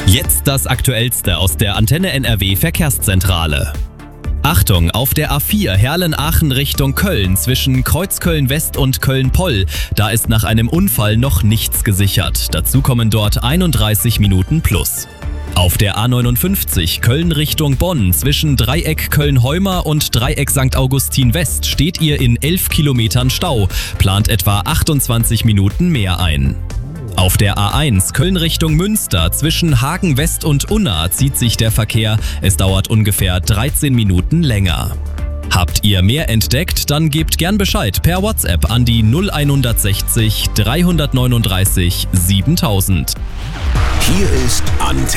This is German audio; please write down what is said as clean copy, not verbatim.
Jetzt das Aktuellste aus der Antenne NRW Verkehrszentrale. Achtung, auf der A4 Herlen-Aachen Richtung Köln zwischen Kreuzköln West und Köln-Poll, da ist nach einem Unfall noch nichts gesichert. Dazu kommen dort 31 Minuten plus. Auf der A59 Köln Richtung Bonn zwischen Dreieck Köln-Heuma und Dreieck St. Augustin West steht ihr in 11 Kilometern Stau, plant etwa 28 Minuten mehr ein. Auf der A1 Köln Richtung Münster zwischen Hagen West und Unna zieht sich der Verkehr. Es dauert ungefähr 13 Minuten länger. Habt ihr mehr entdeckt? Dann gebt gern Bescheid per WhatsApp an die 0160 339 7000. Hier ist Antenne.